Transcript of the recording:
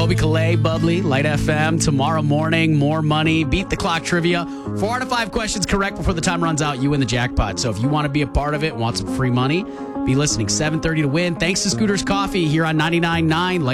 Colby Calais, Bubbly, Light FM. Tomorrow morning, more money. Beat the Clock trivia. 4 out of 5 questions correct before the time runs out. You win the jackpot. So if you want to be a part of it, want some free money, be listening. 7:30 to win. Thanks to Scooter's Coffee here on 99.9 Light